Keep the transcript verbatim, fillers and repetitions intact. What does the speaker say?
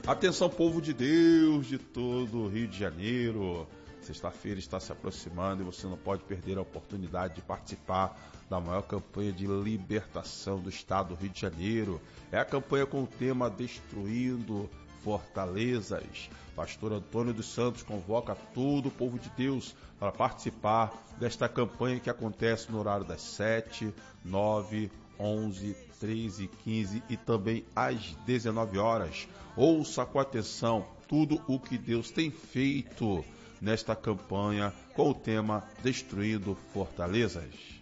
Atenção, povo de Deus de todo o Rio de Janeiro. Sexta-feira está se aproximando e você não pode perder a oportunidade de participar da maior campanha de libertação do estado do Rio de Janeiro. É a campanha com o tema Destruindo Fortalezas. Pastor Antônio dos Santos convoca todo o povo de Deus para participar desta campanha que acontece no horário das sete, nove, onze, treze, quinze e também às dezenove horas. Ouça com atenção tudo o que Deus tem feito nesta campanha com o tema Destruindo Fortalezas.